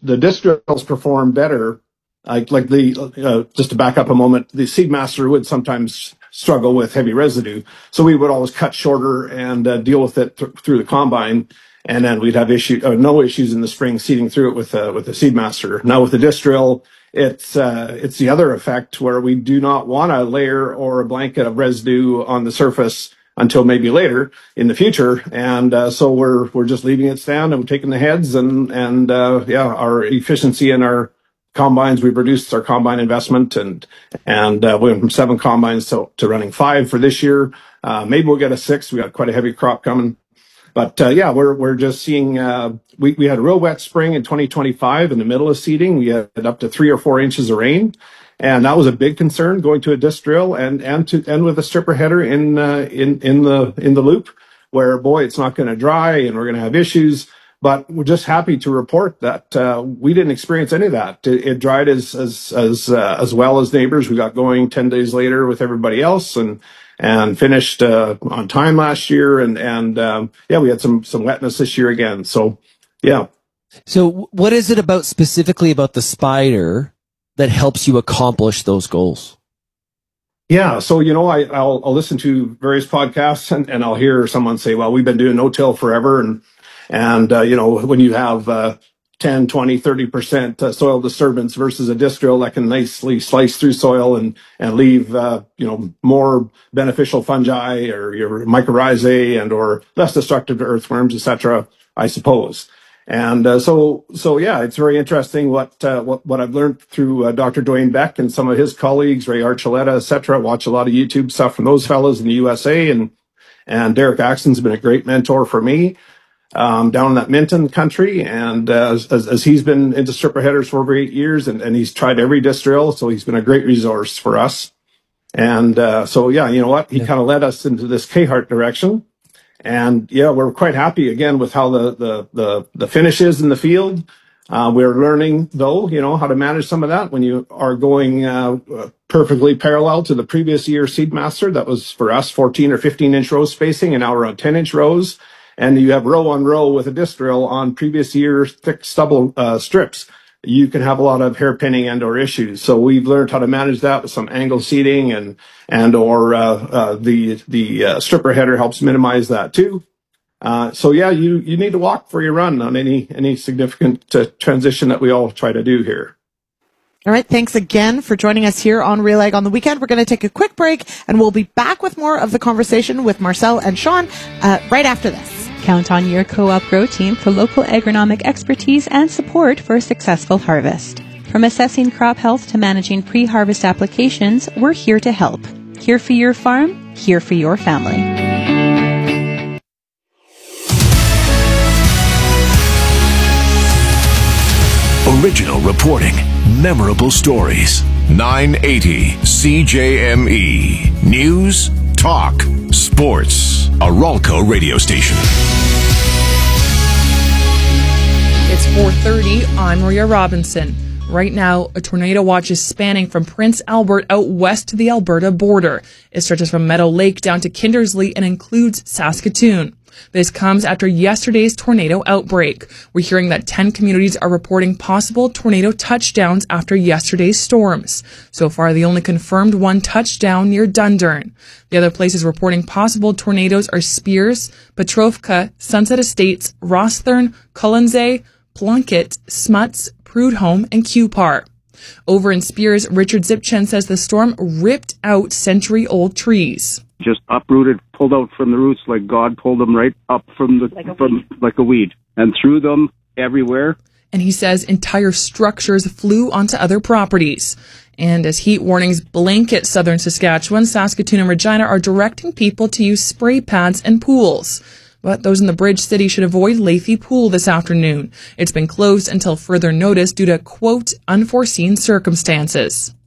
the disc drills perform better. Like just to back up a moment, the Seedmaster would sometimes struggle with heavy residue. So we would always cut shorter and deal with it through the combine. And then we'd have no issues in the spring seeding through it with the Seedmaster. Now with the disc drill, it's the other effect where we do not want a layer or a blanket of residue on the surface until maybe later in the future. And so we're just leaving it stand and we're taking the heads and our efficiency in our combines, we've reduced our combine investment and we went from 7 combines to running 5 for this year. Maybe we'll get a 6th. We got quite a heavy crop coming. But we're just seeing, we had a real wet spring in 2025 in the middle of seeding. We had up to 3 or 4 inches of rain. And that was a big concern going to a disc drill and with a stripper header in the loop where, boy, it's not going to dry and we're going to have issues. But we're just happy to report that we didn't experience any of that. It dried as well as neighbors. We got going 10 days later with everybody else and finished on time last year. And we had some wetness this year again. So, yeah. So what is it specifically about the Spyder that helps you accomplish those goals? Yeah. So, I'll listen to various podcasts and I'll hear someone say, well, we've been doing no-till forever. And when you have 10, 20, 30% soil disturbance versus a disc drill that can nicely slice through soil and leave, more beneficial fungi or your mycorrhizae or less destructive to earthworms, etc., I suppose. And so it's very interesting what I've learned through Dr. Dwayne Beck and some of his colleagues, Ray Archuleta, etc. Watch a lot of YouTube stuff from those fellows in the USA, and Derek Axon's been a great mentor for me. Down in that Minton country, and as he's been into stripper headers for over 8 years, and he's tried every disc drill, so he's been a great resource for us. And you know what? He kind of led us into this K-Hart direction, and we're quite happy again with how the finish is in the field. We're learning though, how to manage some of that when you are going perfectly parallel to the previous year Seedmaster. That was for us 14 or 15 inch row spacing, and now we're on 10 inch rows. And you have row on row with a disc drill on previous year's thick stubble strips. You can have a lot of hairpinning and or issues. So we've learned how to manage that with some angle seeding and the stripper header helps minimize that too. You need to walk before you run on any significant transition that we all try to do here. All right. Thanks again for joining us here on Real Ag on the Weekend. We're going to take a quick break and we'll be back with more of the conversation with Marcel and Sean right after this. Count on your Co-op Grow team for local agronomic expertise and support for a successful harvest. From assessing crop health to managing pre-harvest applications, we're here to help. Here for your farm, here for your family. Original reporting, memorable stories. 980 CJME. News, talk, sports. A Ralco radio station. It's 4:30. I'm Maria Robinson. Right now, a tornado watch is spanning from Prince Albert out west to the Alberta border. It stretches from Meadow Lake down to Kindersley and includes Saskatoon. This comes after yesterday's tornado outbreak. We're hearing that 10 communities are reporting possible tornado touchdowns after yesterday's storms. So far, the only confirmed one touchdown near Dundurn. The other places reporting possible tornadoes are Spears, Petrovka, Sunset Estates, Rosthern, Colonsay, Plunkett, Smuts, Prudhoe, and Cupar. Over in Spears, Richard Zipchen says the storm ripped out century-old trees. Just uprooted, pulled out from the roots like God pulled them right up like a weed, and threw them everywhere. And he says entire structures flew onto other properties. And as heat warnings blanket southern Saskatchewan, Saskatoon and Regina are directing people to use spray pads and pools. But those in the Bridge City should avoid Lethe Pool this afternoon. It's been closed until further notice due to, quote, unforeseen circumstances.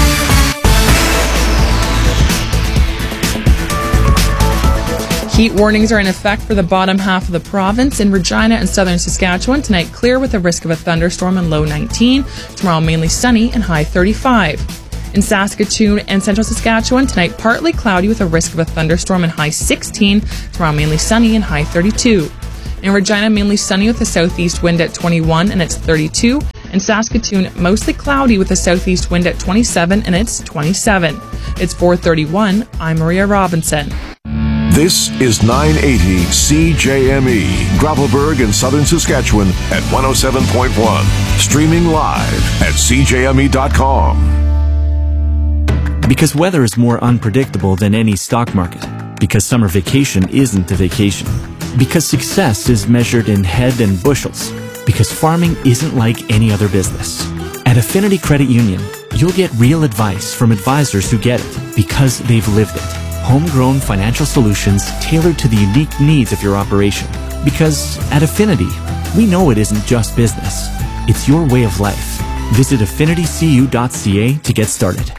Heat warnings are in effect for the bottom half of the province. In Regina and southern Saskatchewan, tonight clear with a risk of a thunderstorm and low 19. Tomorrow mainly sunny and high 35. In Saskatoon and central Saskatchewan, tonight partly cloudy with a risk of a thunderstorm and high 16. Tomorrow mainly sunny and high 32. In Regina, mainly sunny with a southeast wind at 21 and it's 32. In Saskatoon, mostly cloudy with a southeast wind at 27 and it's 27. It's 4:31. I'm Maria Robinson. This is 980 CJME, Gravelburg in southern Saskatchewan at 107.1. Streaming live at CJME.com. Because weather is more unpredictable than any stock market. Because summer vacation isn't a vacation. Because success is measured in head and bushels. Because farming isn't like any other business. At Affinity Credit Union, you'll get real advice from advisors who get it because they've lived it. Homegrown financial solutions tailored to the unique needs of your operation. Because at Affinity, we know it isn't just business. It's your way of life. Visit affinitycu.ca to get started.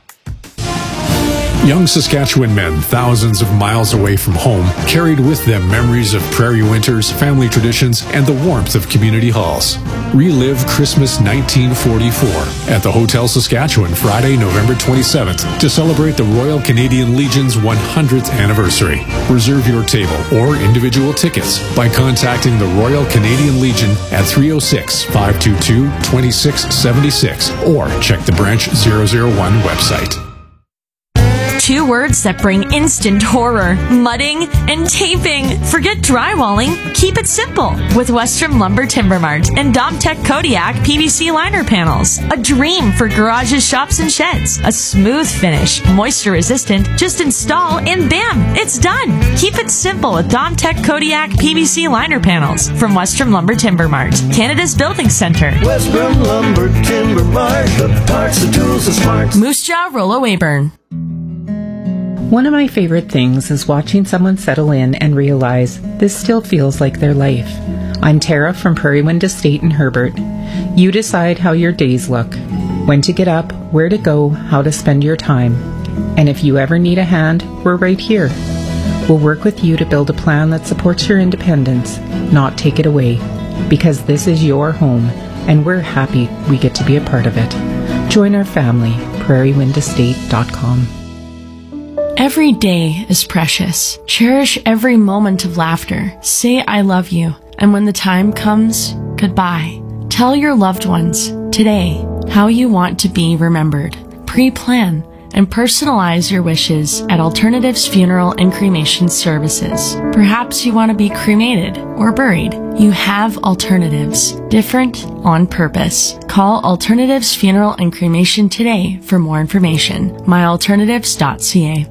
Young Saskatchewan men, thousands of miles away from home, carried with them memories of prairie winters, family traditions, and the warmth of community halls. Relive Christmas 1944 at the Hotel Saskatchewan Friday, November 27th to celebrate the Royal Canadian Legion's 100th anniversary. Reserve your table or individual tickets by contacting the Royal Canadian Legion at 306-522-2676 or check the Branch 001 website. Two words that bring instant horror: mudding and taping. Forget drywalling. Keep it simple with Western Lumber Timber Mart and Domtech Kodiak PVC liner panels. A dream for garages, shops, and sheds. A smooth finish, moisture resistant. Just install and bam, it's done. Keep it simple with Domtech Kodiak PVC liner panels from Western Lumber Timber Mart, Canada's building center. Western Lumber Timber Mart, the parts, the tools, the smarts. Moose Jaw, Rollo Weyburn. One of my favorite things is watching someone settle in and realize this still feels like their life. I'm Tara from Prairie Wind Estate in Herbert. You decide how your days look, when to get up, where to go, how to spend your time. And if you ever need a hand, we're right here. We'll work with you to build a plan that supports your independence, not take it away. Because this is your home, and we're happy we get to be a part of it. Join our family, prairiewindestate.com. Every day is precious. Cherish every moment of laughter. Say I love you. And when the time comes, goodbye. Tell your loved ones today how you want to be remembered. Pre-plan and personalize your wishes at Alternatives Funeral and Cremation Services. Perhaps you want to be cremated or buried. You have alternatives. Different on purpose. Call Alternatives Funeral and Cremation today for more information. myalternatives.ca.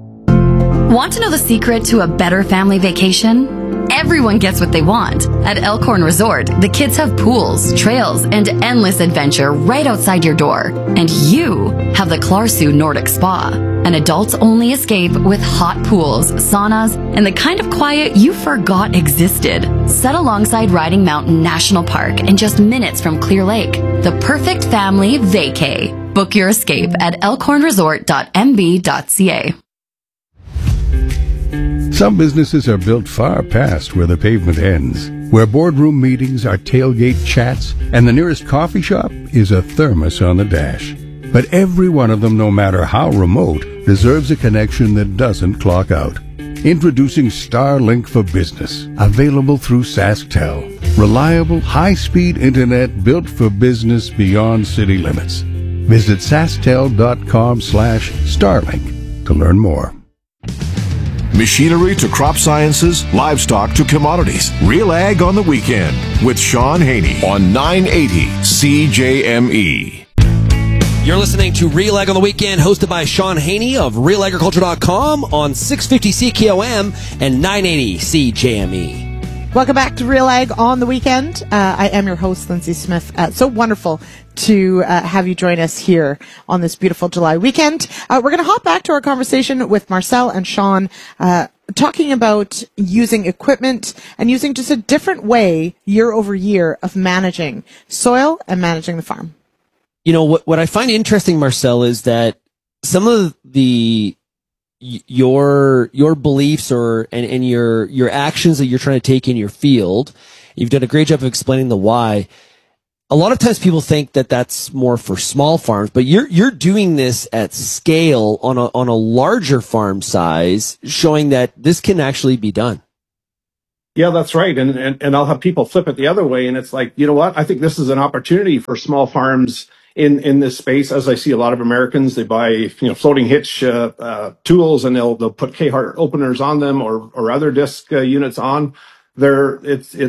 Want to know the secret to a better family vacation? Everyone gets what they want. At Elkhorn Resort, the kids have pools, trails, and endless adventure right outside your door. And you have the Clarsu Nordic Spa, an adults-only escape with hot pools, saunas, and the kind of quiet you forgot existed. Set alongside Riding Mountain National Park and just minutes from Clear Lake. The perfect family vacay. Book your escape at elkhornresort.mb.ca. Some businesses are built far past where the pavement ends, where boardroom meetings are tailgate chats, and the nearest coffee shop is a thermos on the dash. But every one of them, no matter how remote, deserves a connection that doesn't clock out. Introducing Starlink for Business, available through SaskTel. Reliable, high-speed internet built for business beyond city limits. Visit sasktel.com/Starlink to learn more. Machinery to crop sciences, livestock to commodities. Real Ag on the Weekend with Sean Haney on 980 CJME. You're listening to Real Ag on the Weekend, hosted by Sean Haney of RealAgriculture.com on 650 CKOM and 980 CJME. Welcome back to Real Ag on the Weekend. I am your host, Lindsay Smith. So wonderful to have you join us here on this beautiful July weekend. We're going to hop back to our conversation with Marcel and Sean, talking about using equipment and using just a different way year over year of managing soil and managing the farm. You know, what I find interesting, Marcel, is that some of your beliefs and your actions that you're trying to take in your field, you've done a great job of explaining the why. A lot of times people think that that's more for small farms, but you're doing this at scale on a larger farm size, showing that this can actually be done. Yeah, that's right. And I'll have people flip it the other way. And it's like, you know what? I think this is an opportunity for small farms in this space. As I see a lot of Americans, they buy, floating hitch, tools, and they'll put K-Hart openers on them or other disc units on there.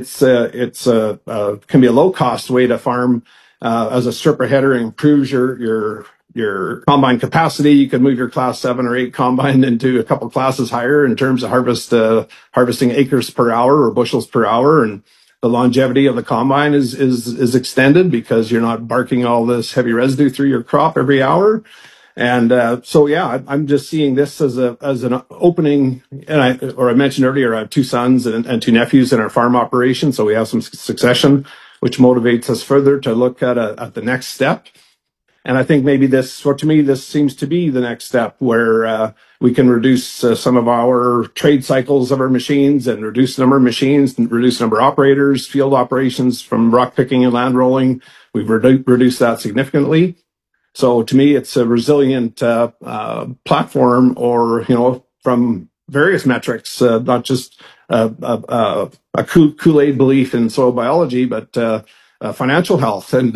Can be a low cost way to farm, as a stripper header. Improves your combine capacity. You could move your class 7 or 8 combine into a couple classes higher in terms of harvesting acres per hour or bushels per hour. And the longevity of the combine is extended because you're not barking all this heavy residue through your crop every hour. And I'm just seeing this as an opening. And I mentioned earlier, I have 2 sons and 2 nephews in our farm operation, so we have some succession, which motivates us further to look at the next step. And I think maybe this seems to be the next step where we can reduce some of our trade cycles of our machines and reduce the number of machines and reduce the number of operators, field operations from rock picking and land rolling. We've reduced that significantly. So to me, it's a resilient platform, or, from various metrics, not just a Kool-Aid belief in soil biology, but financial health and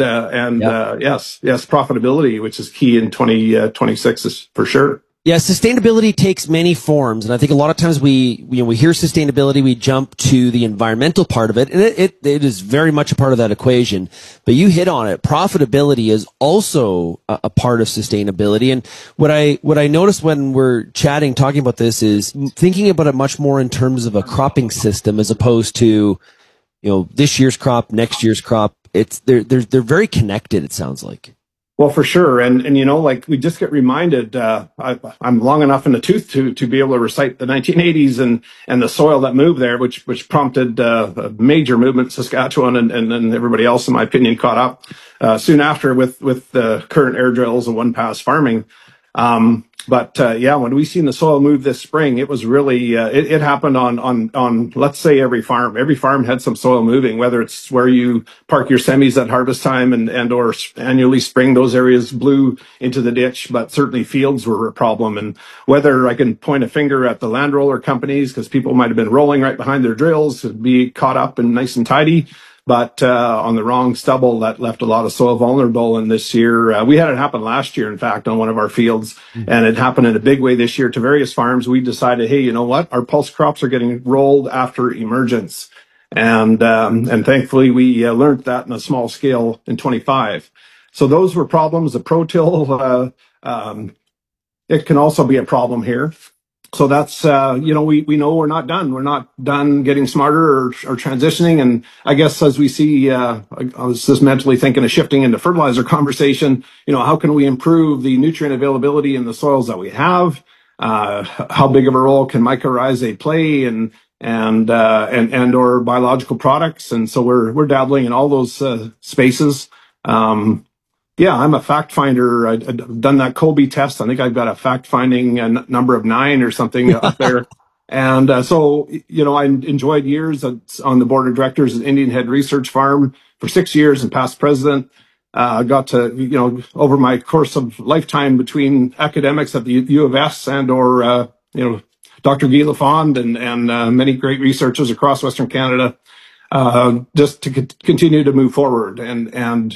profitability, which is key in 2026 is for sure. Yeah, sustainability takes many forms, and I think a lot of times we hear sustainability, we jump to the environmental part of it, and it is very much a part of that equation. But you hit on it. Profitability is also a part of sustainability. And what I noticed when we're talking about this is thinking about it much more in terms of a cropping system as opposed to, this year's crop, next year's crop. They're very connected, it sounds like. Well, for sure. And we just get reminded, I'm long enough in the tooth to be able to recite the 1980s and the soil that moved there, which prompted a major movement in Saskatchewan, and then everybody else, in my opinion, caught up soon after with the current air drills and one pass farming. When we seen the soil move this spring, it was really, it happened on, let's say every farm. Every farm had some soil moving, whether it's where you park your semis at harvest time and or annually spring, those areas blew into the ditch, but certainly fields were a problem. And whether I can point a finger at the land roller companies, because people might have been rolling right behind their drills to be caught up and nice and tidy, but on the wrong stubble that left a lot of soil vulnerable. And this year, we had it happen last year, in fact, on one of our fields, and it happened in a big way this year to various farms. We decided, hey, you know what? Our pulse crops are getting rolled after emergence. And thankfully we learned that in a small scale in 25. So those were problems. The ProTill, it can also be a problem here. So that's, we know we're not done. We're not done getting smarter or transitioning. And I guess as we see, I was just mentally thinking of shifting into fertilizer conversation, how can we improve the nutrient availability in the soils that we have? How big of a role can mycorrhizae play and or biological products? And so we're dabbling in all those spaces. I'm a fact finder. I've done that Colby test. I think I've got a fact finding number of 9 or something up there. And I enjoyed years on the board of directors at Indian Head Research Farm for 6 years and past president. I got to, over my course of lifetime between academics at the U of S and or, Dr. Guy Lafond and many great researchers across Western Canada, just to continue to move forward and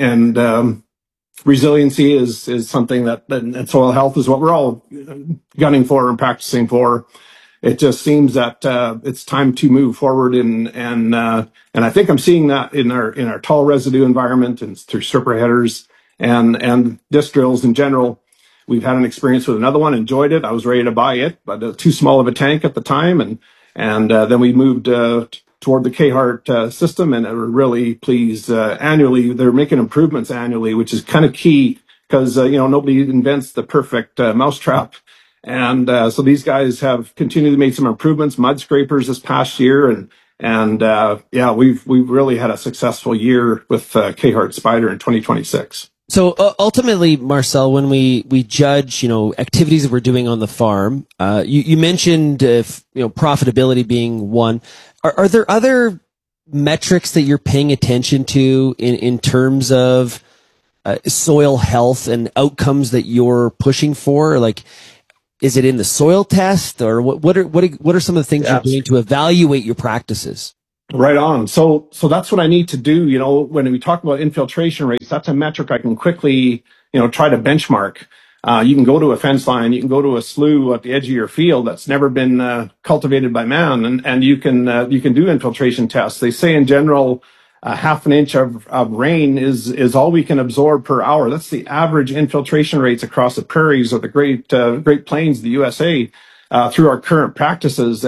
resiliency is something that, and soil health is what we're all gunning for and practicing for. It just seems that it's time to move forward, and I think I'm seeing that in our tall residue environment and through stripper headers and disc drills in general. We've had an experience with another one, enjoyed it. I was ready to buy it, but too small of a tank at the time, and then we moved toward the K-Hart system, and we're really pleased. Annually, they're making improvements annually, which is kind of key because, nobody invents the perfect mousetrap. And so these guys have continued to make some improvements, mud scrapers this past year. We've really had a successful year with K-Hart Spider in 2026. So ultimately, Marcel, when we judge, activities that we're doing on the farm, you mentioned, profitability being one. Are there other metrics that you're paying attention to in terms of soil health and outcomes that you're pushing for? Like, Is it in the soil test, or what are some of the things you're doing to evaluate your practices? Right on. So that's what I need to do. You know, when we talk about infiltration rates, that's a metric I can quickly, try to benchmark. You can go to a fence line, you can go to a slough at the edge of your field that's never been cultivated by man, and you can do infiltration tests. They say in general, half an inch of rain is all we can absorb per hour. That's the average infiltration rates across the prairies of the Great Plains of the USA through our current practices,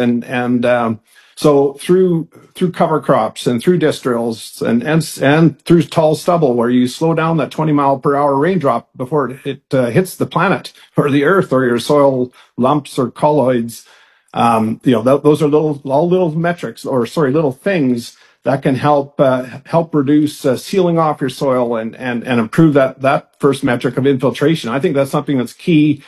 so through cover crops and through disc drills and through tall stubble, where you slow down that 20 mile per hour raindrop before it hits the planet or the earth or your soil lumps or colloids, those are little metrics, little things that can help reduce sealing off your soil and improve that first metric of infiltration. I think that's something that's key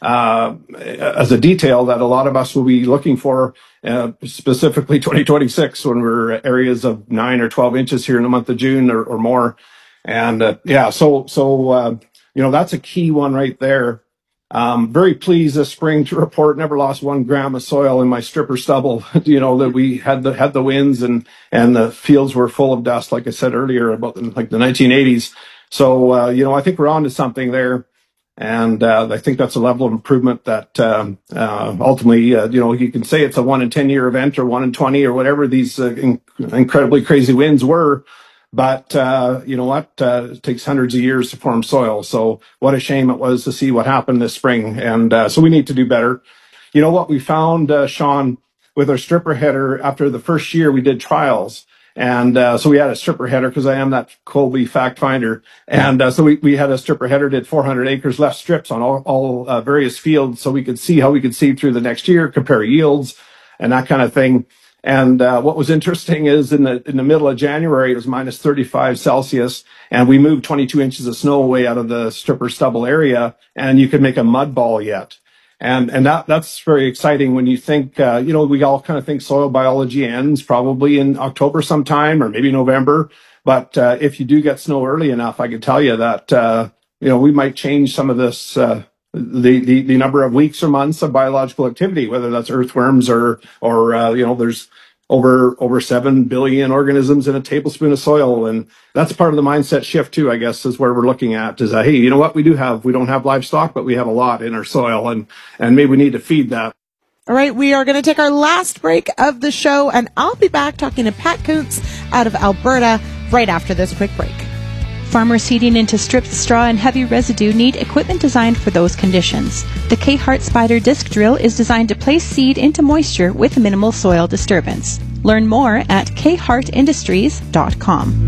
as a detail that a lot of us will be looking for, specifically 2026, when we're areas of 9 or 12 inches here in the month of June or more. And so that's a key one right there. Very pleased this spring to report never lost 1 gram of soil in my stripper stubble. That we had the winds and the fields were full of dust, like I said earlier, about the 1980s. So I think we're on to something there. And I think that's a level of improvement that ultimately, you can say it's a 1 in 10 year event or 1 in 20 or whatever these incredibly crazy winds were. But it takes hundreds of years to form soil. So what a shame it was to see what happened this spring. And so we need to do better. You know what we found, Sean, with our stripper header, after the first year we did trials. And so we had a stripper header, because I am that Colby fact finder. And so we had a stripper header, did 400 acres, left strips on all various fields, so we could see how we could seed through the next year, compare yields and that kind of thing. And what was interesting is in the middle of January, it was minus 35 Celsius, and we moved 22 inches of snow away out of the stripper stubble area, and you could make a mud ball yet. And that's very exciting when you think, we all kind of think soil biology ends probably in October sometime or maybe November. But if you do get snow early enough, I can tell you that, we might change some of this, the number of weeks or months of biological activity, whether that's earthworms or there's over 7 billion organisms in a tablespoon of soil. And that's part of the mindset shift too, I guess, is where we're looking at is hey, you know what? We don't have livestock, but we have a lot in our soil, and maybe we need to feed that. All right. We are going to take our last break of the show, and I'll be back talking to Pat Kuntz out of Alberta right after this quick break. Farmers seeding into stripped straw and heavy residue need equipment designed for those conditions. The K-Hart Spider disc drill is designed to place seed into moisture with minimal soil disturbance. Learn more at khartindustries.com.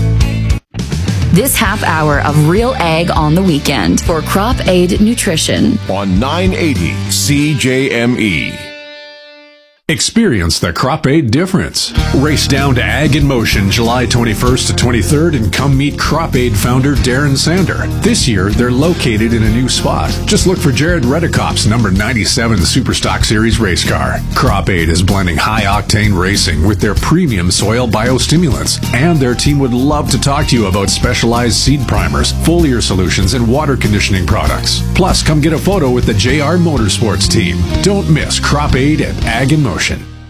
This half hour of Real Ag on the Weekend for Crop Aid Nutrition on 980 CJME. Experience the Crop Aid difference. Race down to Ag in Motion July 21st to 23rd and come meet Crop Aid founder Darren Sander. This year, they're located in a new spot. Just look for Jared Redekop's number 97 Superstock Series race car. Crop Aid is blending high-octane racing with their premium soil biostimulants, and their team would love to talk to you about specialized seed primers, foliar solutions, and water conditioning products. Plus, come get a photo with the JR Motorsports team. Don't miss Crop Aid at Ag in Motion.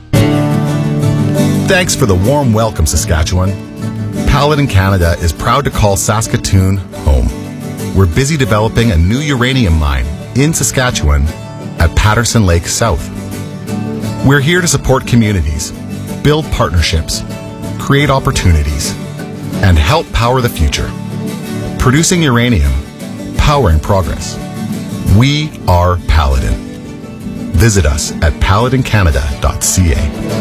Thanks for the warm welcome, Saskatchewan. Paladin Canada is proud to call Saskatoon home. We're busy developing a new uranium mine in Saskatchewan at Patterson Lake South. We're here to support communities, build partnerships, create opportunities, and help power the future. Producing uranium, powering progress. We are Paladin. Visit us at paladincanada.ca.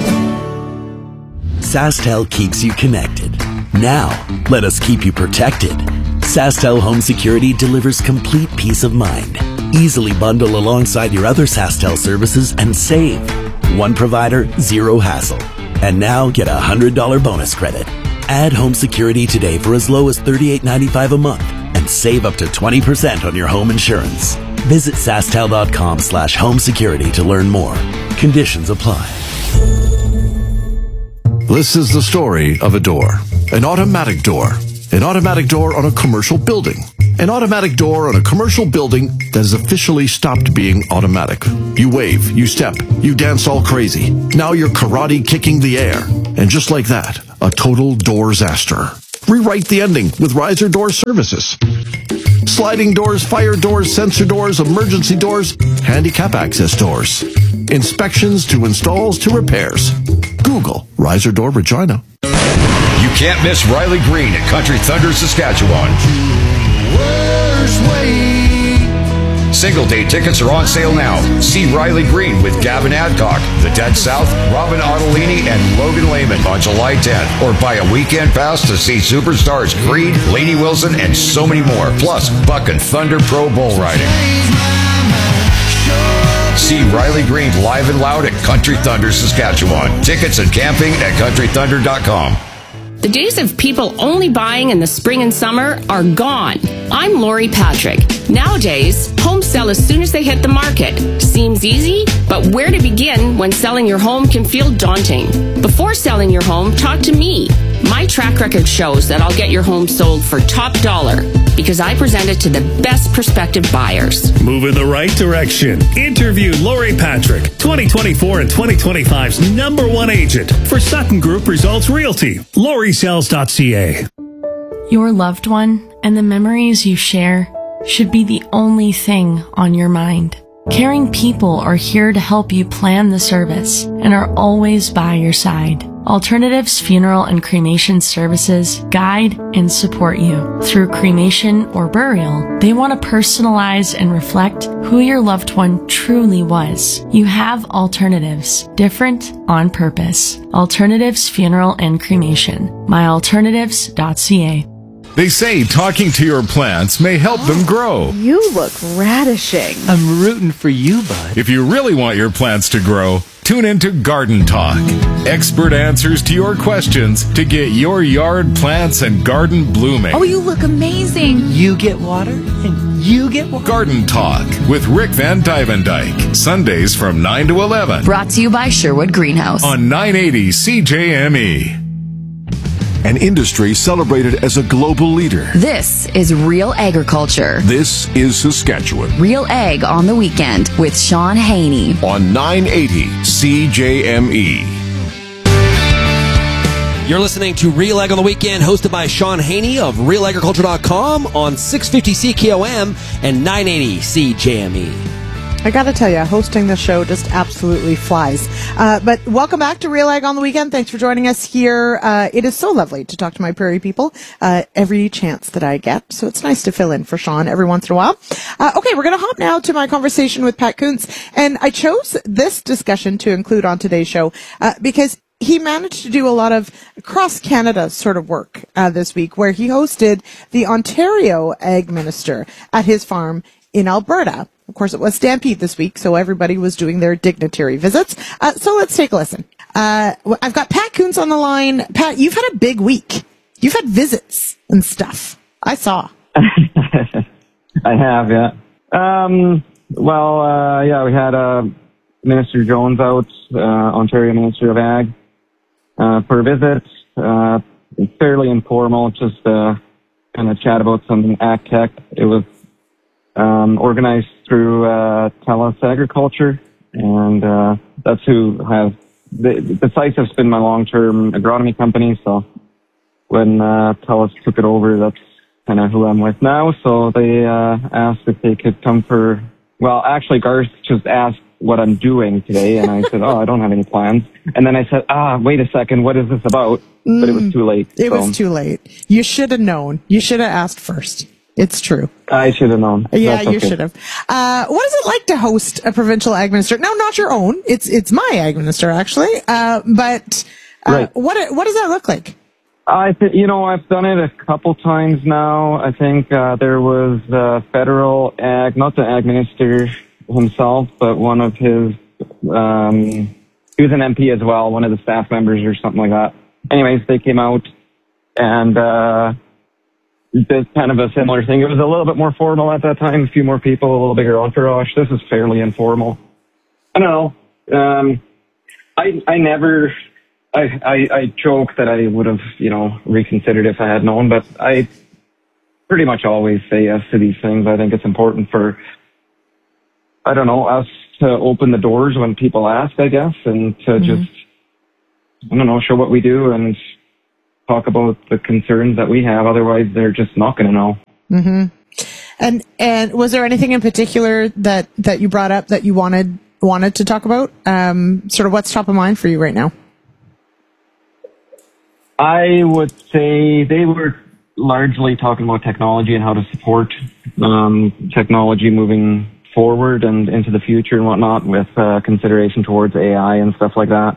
SaskTel keeps you connected. Now, let us keep you protected. SaskTel Home Security delivers complete peace of mind. Easily bundle alongside your other SaskTel services and save. One provider, zero hassle. And now get a $100 bonus credit. Add home security today for as low as $38.95 a month and save up to 20% on your home insurance. Visit SaskTel.com/home security to learn more. Conditions apply. This is the story of a door. An automatic door. An automatic door on a commercial building. An automatic door on a commercial building that has officially stopped being automatic. You wave, you step, you dance all crazy. Now you're karate kicking the air. And just like that, a total doorsaster. Rewrite the ending with Riser Door Services. Sliding doors, fire doors, sensor doors, emergency doors, handicap access doors. Inspections to installs to repairs. Google Riser Door Regina. You can't miss Riley Green at Country Thunder, Saskatchewan. Single day tickets are on sale now. See Riley Green with Gavin Adcock, The Dead South, Robin Ottolini, and Logan Lehman on July 10th. Or buy a weekend pass to see superstars Creed, Lainey Wilson, and so many more. Plus, Buck and Thunder Pro Bull Riding. See Riley Green live and loud at Country Thunder, Saskatchewan. Tickets and camping at countrythunder.com. The days of people only buying in the spring and summer are gone. I'm Lori Patrick. Nowadays, homes sell as soon as they hit the market. Seems easy, but where to begin when selling your home can feel daunting? Before selling your home, talk to me. My track record shows that I'll get your home sold for top dollar because I present it to the best prospective buyers. Move in the right direction. Interview Lori Patrick, 2024 and 2025's #1 agent for Sutton Group Results Realty. LoriSells.ca. Your loved one and the memories you share should be the only thing on your mind. Caring people are here to help you plan the service and are always by your side. Alternatives Funeral and Cremation Services guide and support you. Through cremation or burial, they want to personalize and reflect who your loved one truly was. You have alternatives, different on purpose. Alternatives Funeral and Cremation. myalternatives.ca. They say talking to your plants may help them grow. You look radishing. I'm rooting for you, bud. If you really want your plants to grow, tune into Garden Talk. Expert answers to your questions to get your yard plants and garden blooming. Oh, you look amazing. You get water and you get water. Garden Talk with Rick Van Dyvendyke. Sundays from 9 to 11. Brought to you by Sherwood Greenhouse. On 980 CJME. An industry celebrated as a global leader. This is Real Agriculture. This is Saskatchewan. Real Ag on the Weekend with Sean Haney. On 980 CJME. You're listening to Real Ag on the Weekend, hosted by Sean Haney of RealAgriculture.com on 650 CKOM and 980 CJME. I got to tell you, hosting the show just absolutely flies. But welcome back to Real Ag on the Weekend. Thanks for joining us here. It is so lovely to talk to my prairie people every chance that I get. So it's nice to fill in for Sean every once in a while. Okay, we're going to hop now to my conversation with Pat Kuntz. And I chose this discussion to include on today's show because he managed to do a lot of cross-Canada sort of work this week, where he hosted the Ontario Ag Minister at his farm in Alberta. Of course, it was Stampede this week, so everybody was doing their dignitary visits. So let's take a listen. I've got Pat Kuntz on the line. Pat, you've had a big week. You've had visits and stuff. I saw. I have, yeah. We had Minister Jones out, Ontario Minister of Ag, for a visit. Fairly informal, just kind of chat about some ag tech. It was organized through TELUS Agriculture, and that's who have the Decisive's been my long-term agronomy company. So when TELUS took it over, that's kind of who I'm with now. So they asked if they could come for. Well, actually, Garth just asked what I'm doing today, and I said, "Oh, I don't have any plans." And then I said, wait a second, what is this about? But it was too late. It was too late. You should have known. You should have asked first. It's true. I should have known. Yeah, you should have. What is it like to host a provincial ag minister? No, not your own. It's my ag minister, actually. But right. What does that look like? I've done it a couple times now. I think there was federal ag, not the ag minister himself, but one of his, he was an MP as well, one of the staff members or something like that. Anyways, they came out and did kind of a similar thing. It was a little bit more formal at that time, a few more people, a little bigger entourage. This is fairly informal. I don't know. I joke that I would have, reconsidered if I had known, but I pretty much always say yes to these things. I think it's important for, us to open the doors when people ask, I guess, and to just, show what we do and talk about the concerns that we have. Otherwise, they're just not going to know. Mm-hmm. And was there anything in particular that you brought up that you wanted to talk about? Sort of what's top of mind for you right now? I would say they were largely talking about technology and how to support technology moving forward and into the future and whatnot, with consideration towards AI and stuff like that.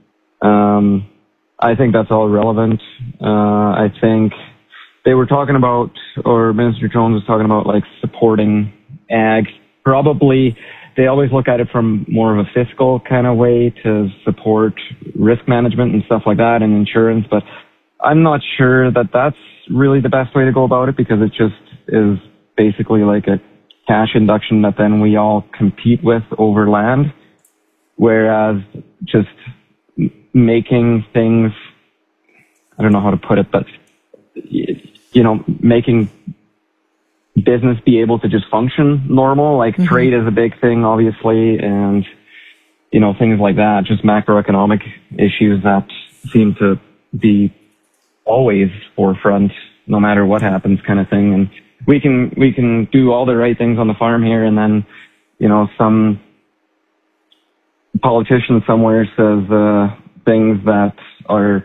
I think that's all relevant. I think they were talking about, or Minister Jones was talking about, like, supporting ag. Probably they always look at it from more of a fiscal kind of way to support risk management and stuff like that and insurance, but I'm not sure that that's really the best way to go about it, because it just is basically like a cash induction that then we all compete with over land, whereas just making things, I don't know how to put it, but making business be able to just function normal, like trade is a big thing, obviously, and, things like that, just macroeconomic issues that seem to be always forefront no matter what happens, kind of thing. And we can do all the right things on the farm here, and then, some politician somewhere says things that are,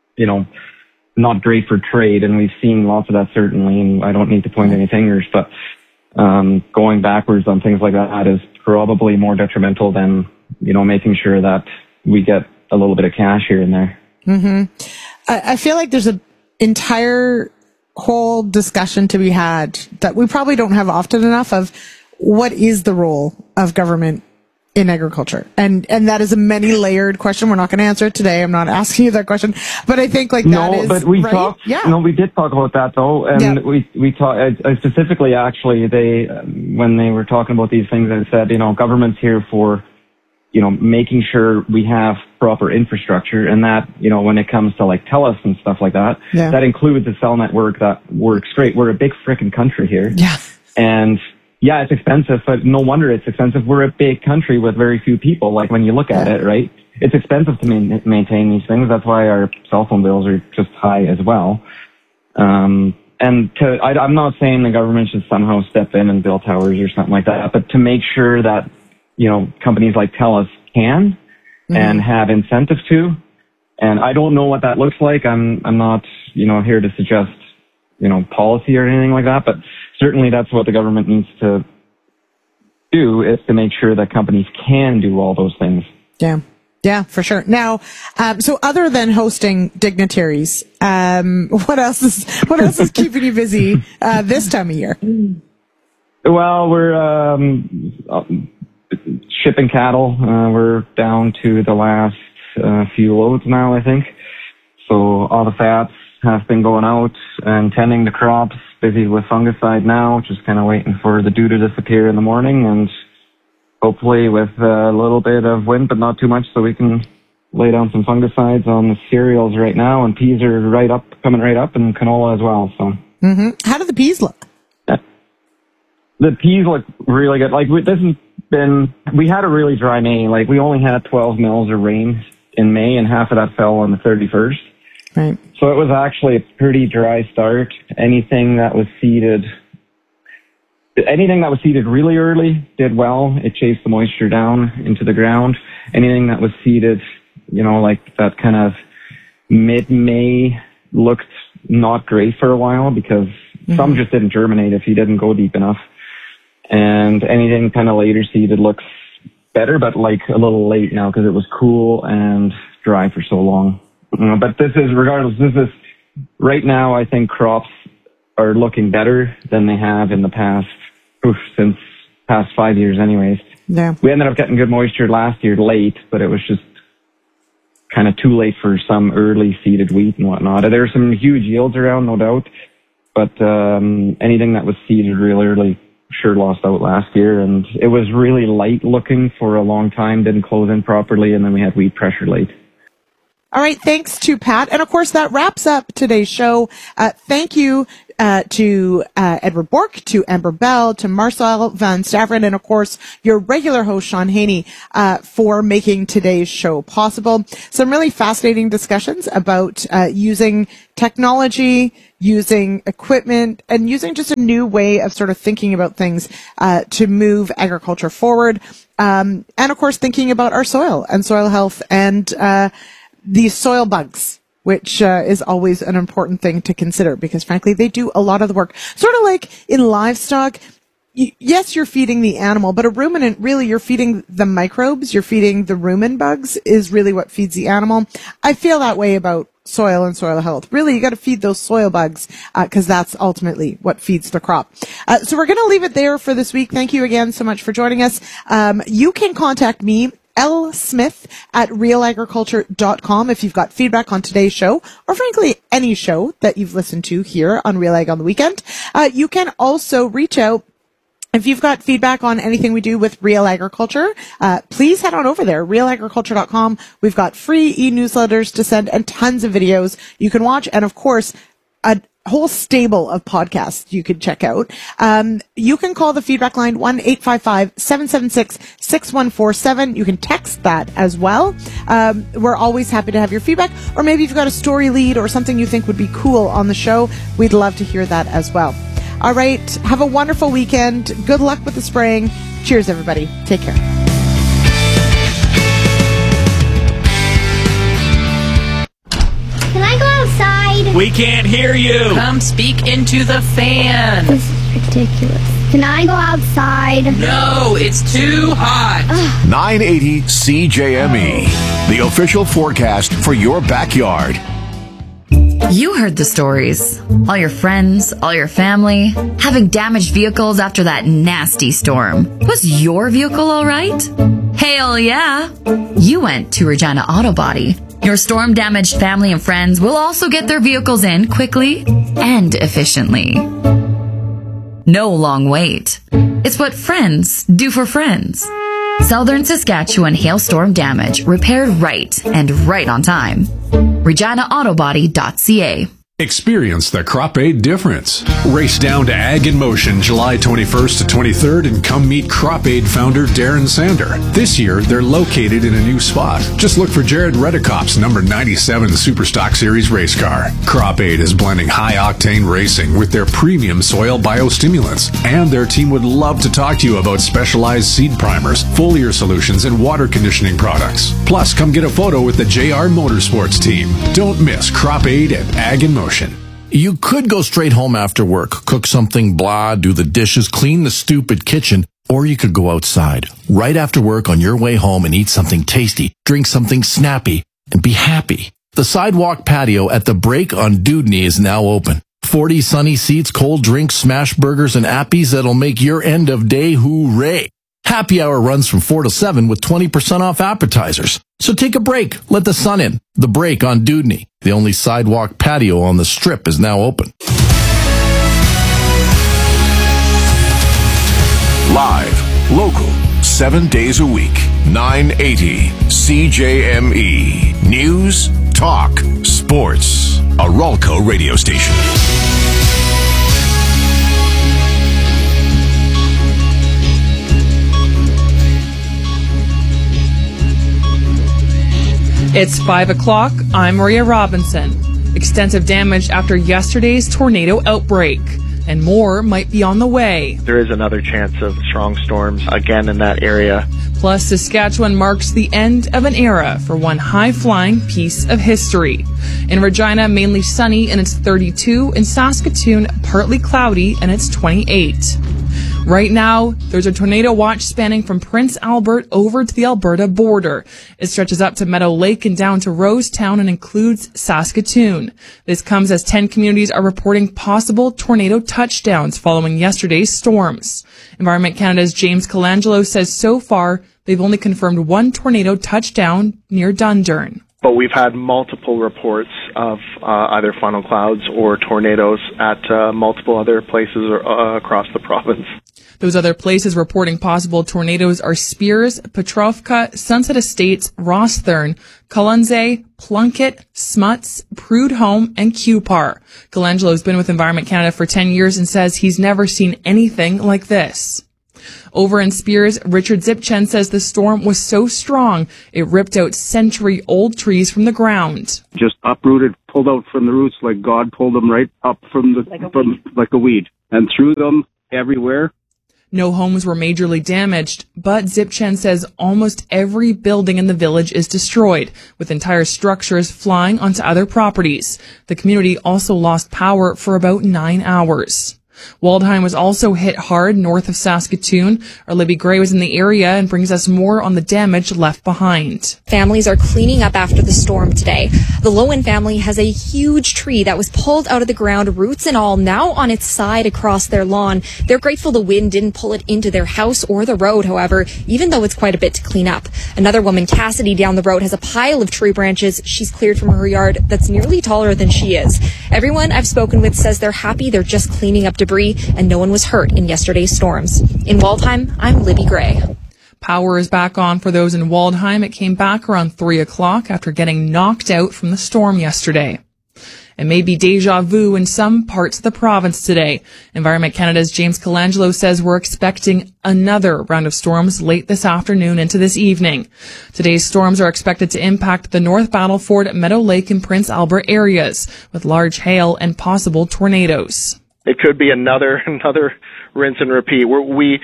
not great for trade, and we've seen lots of that, certainly, and I don't need to point any fingers, but going backwards on things like that is probably more detrimental than, making sure that we get a little bit of cash here and there. Mm-hmm. I feel like there's an entire whole discussion to be had that we probably don't have often enough of what is the role of government in agriculture. And that is a many layered question. We're not going to answer it today. I'm not asking you that question, but I think that is, but we right? talked, we did talk about that though. And we talked, specifically, actually, when they were talking about these things, I said, government's here for, making sure we have proper infrastructure, and that, when it comes to like TELUS and stuff like that, that includes a cell network that works great. We're a big frickin' country here. Yeah. And yeah, it's expensive, but no wonder it's expensive. We're a big country with very few people. Like, when you look at it, right? It's expensive to maintain these things. That's why our cell phone bills are just high as well. I'm not saying the government should somehow step in and build towers or something like that, but to make sure that, companies like TELUS can and have incentive to. And I don't know what that looks like. I'm not, here to suggest, policy or anything like that, but certainly that's what the government needs to do, is to make sure that companies can do all those things. Yeah. Yeah, for sure. Now, so other than hosting dignitaries, what else is keeping you busy, this time of year? Well, we're, shipping cattle. We're down to the last, few loads now, I think. So all the fats have been going out and tending the crops, busy with fungicide now, just kind of waiting for the dew to disappear in the morning, and hopefully with a little bit of wind, but not too much, so we can lay down some fungicides on the cereals right now, and peas are coming right up, and canola as well. So, How do the peas look? The peas look really good. Like, we had a really dry May. Like, we only had 12 mils of rain in May, and half of that fell on the 31st. Right. So it was actually a pretty dry start. Anything that was seeded really early did well. It chased the moisture down into the ground. Anything that was seeded, like that kind of mid-May, looked not great for a while, because some just didn't germinate if you didn't go deep enough. And anything kind of later seeded looks better, but like a little late now because it was cool and dry for so long. But regardless, right now, I think crops are looking better than they have in the past, since past 5 years anyways. Yeah. We ended up getting good moisture last year late, but it was just kind of too late for some early seeded wheat and whatnot. There were some huge yields around, no doubt, but anything that was seeded real early sure lost out last year, and it was really light looking for a long time, didn't close in properly, and then we had wheat pressure late. All right. Thanks to Pat. And of course, that wraps up today's show. Thank you to Edward Bork, to Amber Bell, to Marcel Van Staveren, and of course, your regular host, Sean Haney, for making today's show possible. Some really fascinating discussions about using technology, using equipment, and using just a new way of sort of thinking about things to move agriculture forward. And of course, thinking about our soil and soil health and these soil bugs, which is always an important thing to consider because, frankly, they do a lot of the work. Sort of like in livestock, yes, you're feeding the animal, but a ruminant, really, you're feeding the microbes, you're feeding the rumen bugs is really what feeds the animal. I feel that way about soil and soil health. Really, you got to feed those soil bugs because that's ultimately what feeds the crop. So we're going to leave it there for this week. Thank you again so much for joining us. You can contact me, L. Smith at realagriculture.com if you've got feedback on today's show, or frankly, any show that you've listened to here on Real Ag on the Weekend. You can also reach out if you've got feedback on anything we do with Real Agriculture. Please head on over there, realagriculture.com. We've got free e-newsletters to send and tons of videos you can watch. And of course, a whole stable of podcasts you could check out. You can call the feedback line 1-855-776-6147. You can text that as well. We're always happy to have your feedback, or maybe you've got a story lead or something you think would be cool on the show. We'd love to hear that as well. All right. Have a wonderful weekend. Good luck with the spraying. Cheers, everybody. Take care. Can I go outside? We can't hear you. Come speak into the fan. This is ridiculous. Can I go outside? No, it's too hot. 980 CJME, the official forecast for your backyard. You heard the stories. All your friends, all your family, having damaged vehicles after that nasty storm. Was your vehicle all right? Hell yeah! You went to Regina Auto Body. Your storm-damaged family and friends will also get their vehicles in quickly and efficiently. No long wait. It's what friends do for friends. Southern Saskatchewan hailstorm damage repaired right and right on time. ReginaAutobody.ca. Experience the Crop Aid difference. Race down to Ag in Motion July 21st to 23rd and come meet Crop Aid founder Darren Sander. This year, they're located in a new spot. Just look for Jared Redekop's number 97 Superstock Series race car. Crop Aid is blending high-octane racing with their premium soil biostimulants. And their team would love to talk to you about specialized seed primers, foliar solutions, and water conditioning products. Plus, come get a photo with the JR Motorsports team. Don't miss Crop Aid at Ag in Motion. You could go straight home after work, cook something, blah, do the dishes, clean the stupid kitchen, or you could go outside right after work on your way home and eat something tasty, drink something snappy, and be happy. The sidewalk patio at the Break on Dudney is now open. 40 sunny seats, cold drinks, smash burgers, and appies that'll make your end of day hooray. Happy hour runs from 4 to 7 with 20% off appetizers. So take a break. Let the sun in. The Break on Dudney. The only sidewalk patio on the Strip is now open. Live, local, 7 days a week. 980 CJME. News, talk, sports. A Ralco radio station. It's 5 o'clock. I'm Maria Robinson. Extensive damage after yesterday's tornado outbreak, and more might be on the way. There is another chance of strong storms again in that area. Plus, Saskatchewan marks the end of an era for one high-flying piece of history. In Regina, mainly sunny and it's 32. In Saskatoon, partly cloudy and it's 28. Right now, there's a tornado watch spanning from Prince Albert over to the Alberta border. It stretches up to Meadow Lake and down to Rosetown and includes Saskatoon. This comes as 10 communities are reporting possible tornado touchdowns following yesterday's storms. Environment Canada's James Colangelo says so far, they've only confirmed one tornado touchdown near Dundurn. But we've had multiple reports of either funnel clouds or tornadoes at multiple other places across the province. Those other places reporting possible tornadoes are Spears, Petrovka, Sunset Estates, Rosthern, Colonsay, Plunkett, Smuts, Prudhomme, and Cupar. Colangelo's been with Environment Canada for 10 years and says he's never seen anything like this. Over in Spears, Richard Zipchen says the storm was so strong it ripped out century-old trees from the ground. Just uprooted, pulled out from the roots like God pulled them right up like a weed, and threw them everywhere. No homes were majorly damaged, but Zipchen says almost every building in the village is destroyed, with entire structures flying onto other properties. The community also lost power for about 9 hours. Waldheim was also hit hard north of Saskatoon. Our Libby Gray was in the area and brings us more on the damage left behind. Families are cleaning up after the storm today. The Lowen family has a huge tree that was pulled out of the ground, roots and all, now on its side across their lawn. They're grateful the wind didn't pull it into their house or the road, however, even though it's quite a bit to clean up. Another woman, Cassidy, down the road has a pile of tree branches she's cleared from her yard that's nearly taller than she is. Everyone I've spoken with says they're happy they're just cleaning up debris and no one was hurt in yesterday's storms. In Waldheim, I'm Libby Gray. Power is back on for those in Waldheim. It came back around 3 o'clock after getting knocked out from the storm yesterday. It may be deja vu in some parts of the province today. Environment Canada's James Colangelo says we're expecting another round of storms late this afternoon into this evening. Today's storms are expected to impact the North Battleford, Meadow Lake, and Prince Albert areas, with large hail and possible tornadoes. It could be another rinse and repeat. We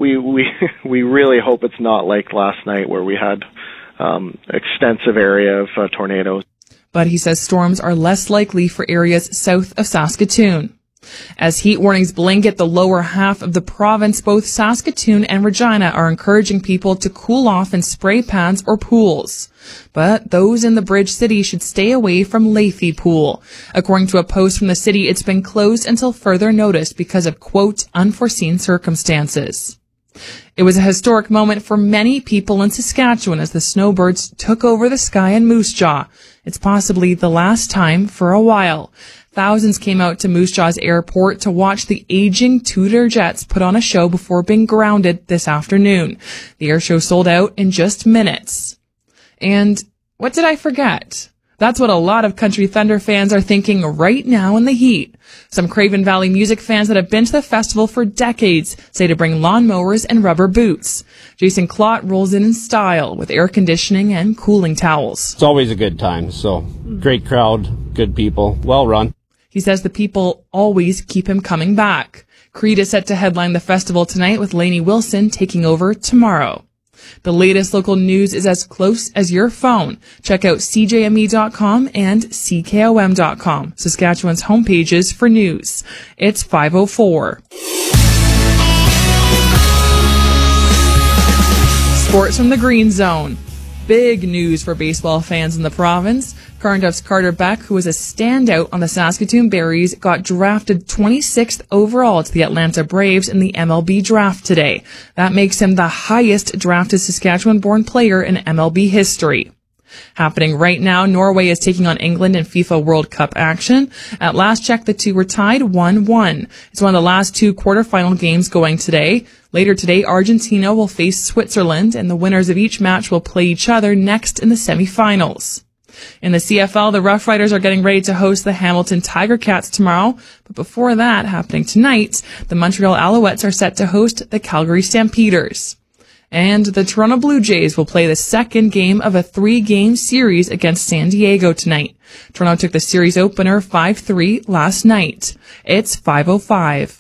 really hope it's not like last night where we had extensive area of tornadoes. But he says storms are less likely for areas south of Saskatoon. As heat warnings blanket the lower half of the province, both Saskatoon and Regina are encouraging people to cool off in spray pans or pools. But those in the Bridge City should stay away from Lethe Pool. According to a post from the city, it's been closed until further notice because of, quote, unforeseen circumstances. It was a historic moment for many people in Saskatchewan as the snowbirds took over the sky in Moose Jaw. It's possibly the last time for a while. Thousands came out to Moose Jaw's airport to watch the aging Tudor jets put on a show before being grounded this afternoon. The air show sold out in just minutes. And what did I forget? That's what a lot of Country Thunder fans are thinking right now in the heat. Some Craven Valley music fans that have been to the festival for decades say to bring lawnmowers and rubber boots. Jason Klott rolls in style with air conditioning and cooling towels. It's always a good time, so great crowd, good people, well run. He says the people always keep him coming back. Creed is set to headline the festival tonight with Lainey Wilson taking over tomorrow. The latest local news is as close as your phone. Check out CJME.com and CKOM.com, Saskatchewan's homepages for news. It's 5:04. Sports from the Green Zone. Big news for baseball fans in the province. Carnduff's Carter Beck, who was a standout on the Saskatoon Berries, got drafted 26th overall to the Atlanta Braves in the MLB draft today. That makes him the highest drafted Saskatchewan-born player in MLB history. Happening right now, Norway is taking on England in FIFA World Cup action. At last check, the two were tied 1-1. It's one of the last two quarterfinal games going today. Later today, Argentina will face Switzerland, and the winners of each match will play each other next in the semifinals. In the CFL, the Rough Riders are getting ready to host the Hamilton Tiger Cats tomorrow. But before that, happening tonight, the Montreal Alouettes are set to host the Calgary Stampeders. And the Toronto Blue Jays will play the second game of a 3-game series against San Diego tonight. Toronto took the series opener 5-3 last night. It's 5:05.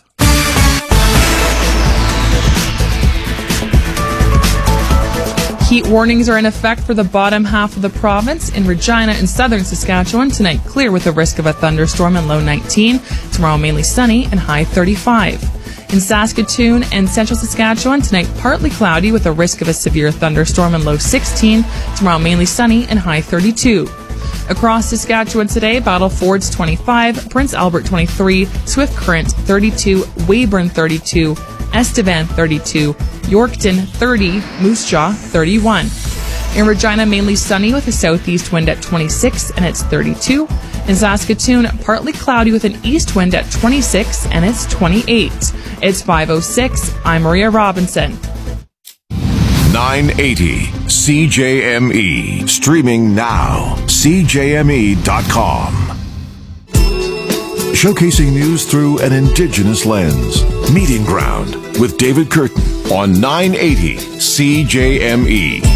Heat warnings are in effect for the bottom half of the province. In Regina and southern Saskatchewan, tonight clear with the risk of a thunderstorm and low 19. Tomorrow mainly sunny and high 35. In Saskatoon and central Saskatchewan, tonight partly cloudy with a risk of a severe thunderstorm and low 16. Tomorrow mainly sunny and high 32. Across Saskatchewan today, Battle Ford's 25, Prince Albert 23, Swift Current 32, Weyburn 32, Estevan 32, Yorkton 30, Moose Jaw 31. In Regina, mainly sunny with a southeast wind at 26 and it's 32. In Saskatoon, partly cloudy with an east wind at 26 and it's 28. It's 5:06. I'm Maria Robinson. 980 CJME. Streaming now. CJME.com. Showcasing news through an Indigenous lens. Meeting Ground with David Curtin on 980 CJME.